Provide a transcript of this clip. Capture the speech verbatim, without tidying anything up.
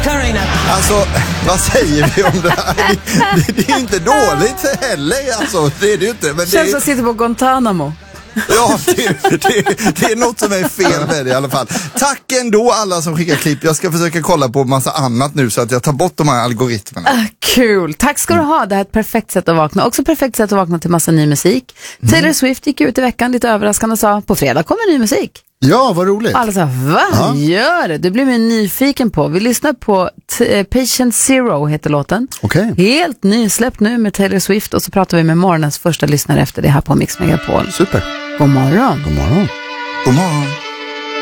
Karina. Alltså, vad säger vi om det här? Det, det, det är inte dåligt heller, alltså. Det är det ju inte. Men det Känns är... som att sitta på Guantanamo. Ja, det, det, det är något som är fel med det i alla fall. Tack ändå alla som skickar klipp. Jag ska försöka kolla på massa annat nu så att jag tar bort de här algoritmerna. Ah, kul. Tack ska du ha. Det här är ett perfekt sätt att vakna. Också perfekt sätt att vakna till massa ny musik. Mm. Taylor Swift gick ut i veckan lite överraskande och sa, på fredag kommer ny musik. Ja, vad roligt. Alla sa, va? Ja. Gör det? Du blir mer nyfiken på. Vi lyssnar på t- Patient Zero heter låten. Okay. Helt nysläppt nu med Taylor Swift. Och så pratar vi med morgonens första lyssnare efter det här på Mix Megapol. Super. God morgon. God morgon. God morgon.